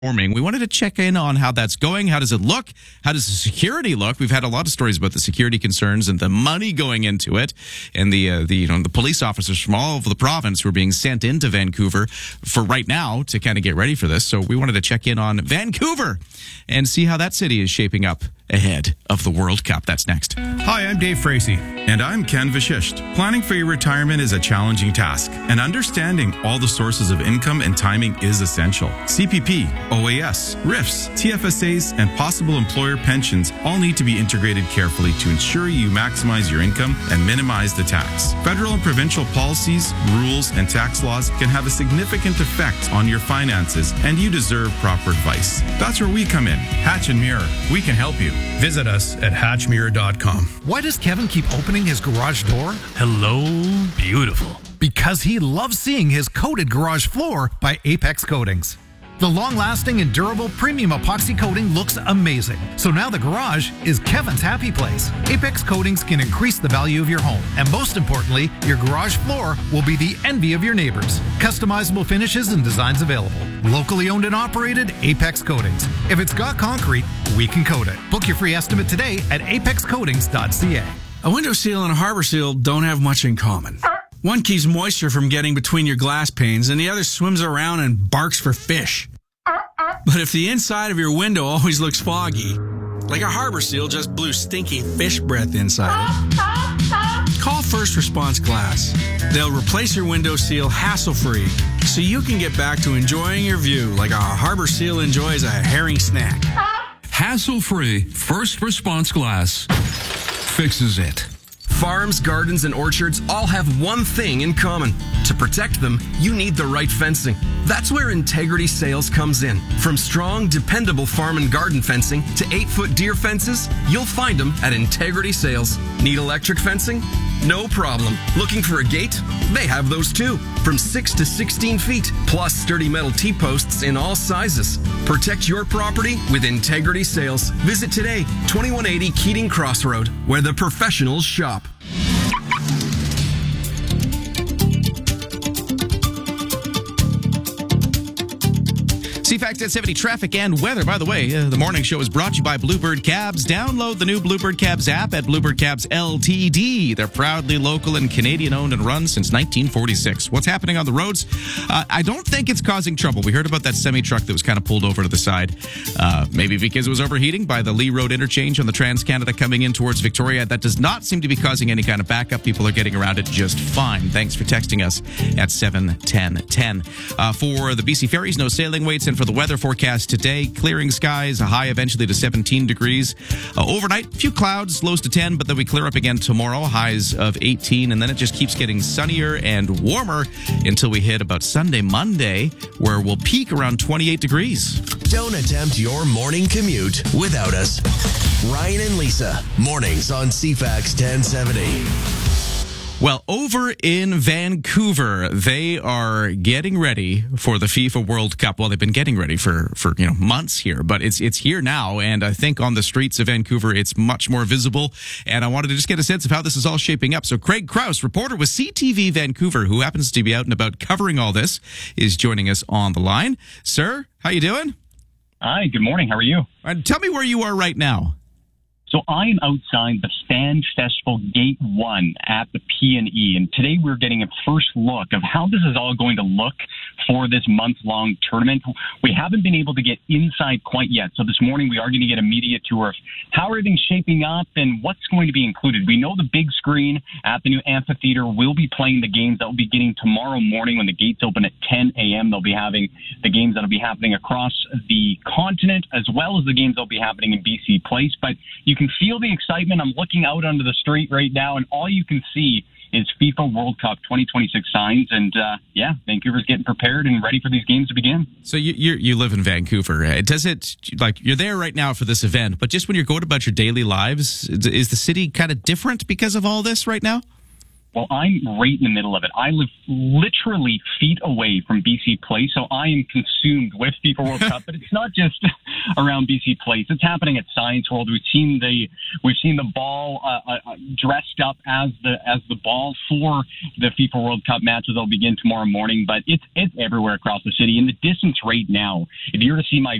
Warming. We wanted to check in on how that's going. How does it look? How does the security look? We've had a lot of stories about the security concerns and the money going into it, and the police officers from all over the province who are being sent into Vancouver for right now to kind of get ready for this. So we wanted to check in on Vancouver and see how that city is shaping up ahead of the World Cup. That's next. Hi, I'm Dave Frazee. And I'm Ken Vashisht. Planning for your retirement is a challenging task, and understanding all the sources of income and timing is essential. CPP, OAS, RIFs, TFSAs, and possible employer pensions all need to be integrated carefully to ensure you maximize your income and minimize the tax. Federal and provincial policies, rules, and tax laws can have a significant effect on your finances, and you deserve proper advice. That's where we come in. Hatch and Mirror. We can help you. Visit us at hatchmirror.com. Why does Kevin keep opening his garage door? Hello, beautiful. Because he loves seeing his coated garage floor by Apex Coatings. The long-lasting and durable premium epoxy coating looks amazing. So now the garage is Kevin's happy place. Apex Coatings can increase the value of your home. And most importantly, your garage floor will be the envy of your neighbors. Customizable finishes and designs available. Locally owned and operated, Apex Coatings. If it's got concrete, we can coat it. Book your free estimate today at apexcoatings.ca. A window seal and a harbor seal don't have much in common. One keeps moisture from getting between your glass panes, and the other swims around and barks for fish. But if the inside of your window always looks foggy, like a harbor seal just blew stinky fish breath inside it, call First Response Glass. They'll replace your window seal hassle-free, so you can get back to enjoying your view like a harbor seal enjoys a herring snack. Hassle-free First Response Glass fixes it. Farms, gardens, and orchards all have one thing in common. To protect them, you need the right fencing. That's where Integrity Sales comes in. From strong, dependable farm and garden fencing to 8-foot deer fences, you'll find them at Integrity Sales. Need electric fencing? No problem. Looking for a gate? They have those too. From 6 to 16 feet, plus sturdy metal T-posts in all sizes. Protect your property with Integrity Sales. Visit today, 2180 Keating Crossroad, where the professionals shop. CFAX at 70 traffic and weather. By the way, the morning show is brought to you by Bluebird Cabs. Download the new Bluebird Cabs app at Bluebird Cabs Ltd. They're proudly local and Canadian owned and run since 1946. What's happening on the roads? I don't think it's causing trouble. We heard about that semi-truck that was kind of pulled over to the side. Maybe because it was overheating by the Lee Road interchange on the Trans-Canada coming in towards Victoria. That does not seem to be causing any kind of backup. People are getting around it just fine. Thanks for texting us at 71010. For the BC Ferries, no sailing waits, and for the weather forecast today, clearing skies, a high eventually to 17 degrees. Overnight, a few clouds, lows to 10, but then we clear up again tomorrow, highs of 18, and then it just keeps getting sunnier and warmer until we hit about Sunday, Monday, where we'll peak around 28 degrees. Don't attempt your morning commute without us. Ryan and Lisa, mornings on CFAX 1070. Well, over in Vancouver, they are getting ready for the FIFA World Cup. Well, they've been getting ready for months here, but it's here now, and I think on the streets of Vancouver, it's much more visible, and I wanted to just get a sense of how this is all shaping up. So Craig Krause, reporter with CTV Vancouver, who happens to be out and about covering all this, is joining us on the line. Sir, how you doing? Hi, good morning. How are you? Tell me where you are right now. So I'm outside the Fan Festival Gate 1 at the P&E, and today we're getting a first look of how this is all going to look for this month-long tournament. We haven't been able to get inside quite yet, so this morning we are going to get a media tour of how everything's shaping up and what's going to be included. We know the big screen at the new amphitheater will be playing the games that will be getting tomorrow morning when the gates open at 10 a.m. They'll be having the games that will be happening across the continent, as well as the games that will be happening in BC Place, but you can feel the excitement. I'm looking out onto the street right now, and all you can see is FIFA World Cup 2026 signs. And Vancouver's getting prepared and ready for these games to begin. So you live in Vancouver. Does it, like, you're there right now for this event, but just when you're going about your daily lives, is the city kind of different because of all this right now? Well, I'm right in the middle of it. I live literally feet away from BC Place, so I am consumed with FIFA World Cup. But it's not just around BC Place; it's happening at Science World. We've seen the ball dressed up as the ball for the FIFA World Cup matches. They'll begin tomorrow morning, but it's everywhere across the city. In the distance right now, if you were to see my